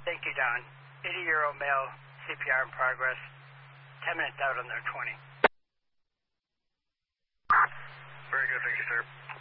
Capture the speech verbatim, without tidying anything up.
Thank you, Don. eighty-year-old male, C P R in progress. ten minutes out on their twenty. Very good, thank you, sir.